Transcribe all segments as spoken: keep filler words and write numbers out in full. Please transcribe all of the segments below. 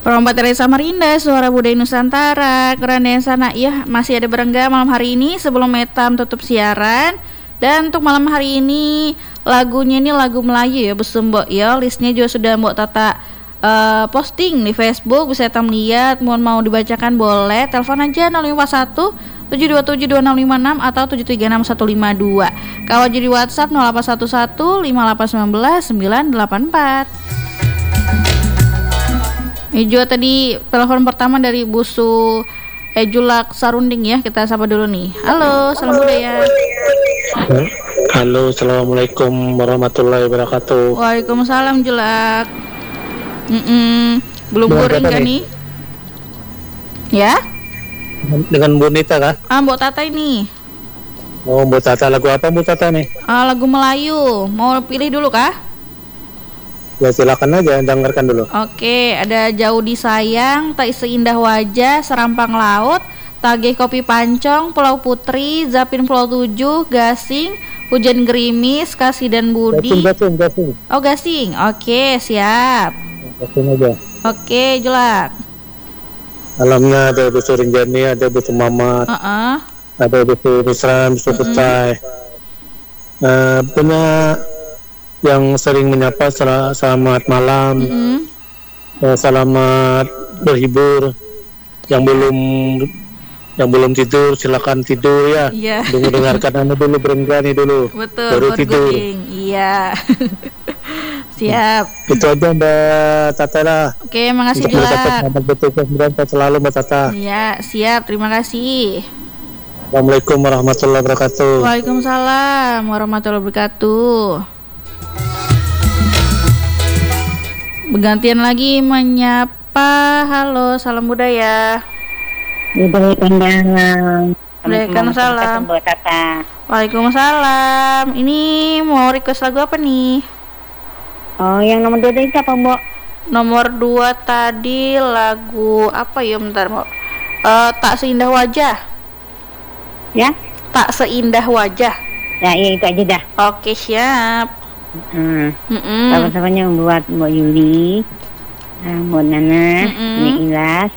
Perompak dari Samarinda, Suara Budaya Nusantara, Kerandaan Sana, ya masih ada berengga malam hari ini sebelum Metam tutup siaran. Dan untuk malam hari ini lagunya ini lagu Melayu ya, besum Mbok ya. Listnya juga sudah Mbok Tata uh, posting di Facebook, bisa tam lihat. Mohon mau dibacakan boleh. Telepon aja nol lima satu tujuh dua tujuh dua enam lima enam atau tujuh tiga enam satu lima dua. Kalau jadi WhatsApp nol delapan satu satu lima delapan satu sembilan sembilan delapan empat. Ini juga tadi telepon pertama dari Busu Ejulak Sarunding ya. Kita sapa dulu nih. Halo, salam budaya. Halo, assalamualaikum warahmatullahi wabarakatuh. Waalaikumsalam Julak. Mm-mm. Belum goreng kan nih? Ya? Dengan Bu Nita kah? Ah, Mbok Tata ini. Oh, Bu Tata, lagu apa Bu Tata nih? Ah, lagu Melayu. Mau pilih dulu kah? Ya silakan aja, dengarkan dulu. Oke, ada Jauh Disayang, Tak Seindah Wajah, Serampang Laut, Tagih Kopi Pancong, Pulau Putri, Zapin Pulau Tujuh, Gasing, Hujan Gerimis, Kasih dan Budi. Gasing, gasing, gasing. Oh, Gasing. Oke, siap. Gasing aja. Oke, Julak. Alamnya ada Bu Surinjani, ada Bu Mamat, Uh-uh. ada Bu Misran, Bu Petai. Uh, punya yang sering menyapa sel- selamat malam, Mm-hmm. uh, selamat berhibur. Yang belum yang belum tidur silakan tidur ya. Iya. Dengar dengarkan anda dulu, berenggan dulu. Betul, baru good tidur. going. Iya. Siap. Itu aja Mbak Tata lah. Oke, makasih Untuk mendapat Julak. selamat bertugas berangkat selalu Mbak Tata. Iya, siap. Terima kasih. Assalamualaikum warahmatullahi wabarakatuh. Waalaikumsalam warahmatullahi wabarakatuh. Bergantian lagi menyapa. Halo, salam budaya. Budaya kondangan. Waalaikumsalam. Mbak Tata. Waalaikumsalam. Ini mau request lagu apa nih? Oh, yang nomor dua tadi siapa, Mbak? Nomor dua tadi lagu apa ya? Bentar, Mbak. Uh, tak Seindah Wajah. Ya? Tak Seindah Wajah. Ya, iya itu aja dah. Oke, siap. Hmm. Mm-mm. Sama-samanya buat Mbak Yuli, Mbak Nana, Mm-mm. Mbak Ilas,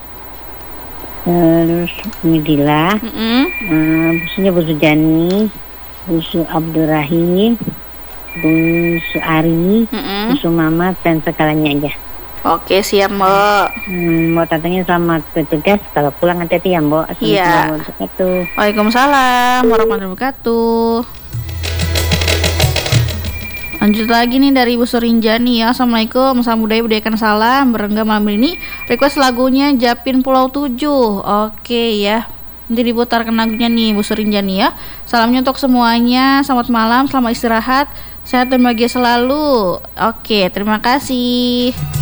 terus Midila, Mm-mm. uh, busunya Bu Sujani, Busu Abdurrahim, Busu Ari, Mm-mm. Busu Mamat, dan segalanya aja. Oke, siap, Mbak. Hmm, Mbak Tatanya selamat bertugas. Kalau pulang hati-hati ya, Mbak. Iya. Assalamualaikum warahmatullahi wabarakatuh. Waalaikumsalam warahmatullahi wabarakatuh. Lanjut lagi nih dari Bu Surinjani ya. Assalamualaikum, salam budaya, budayakan salam. Berengga malam ini request lagunya Japin Pulau Tujuh. Oke ya, nanti diputarkan lagunya nih Bu Surinjani ya. Salamnya untuk semuanya, selamat malam, selamat istirahat, sehat dan bahagia selalu. Oke, terima kasih.